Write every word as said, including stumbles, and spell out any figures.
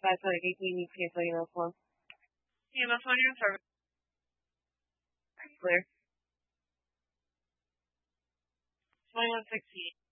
five point eighteen E P S O U S one. E M S one, you're in service. Clear. twenty-one sixteen.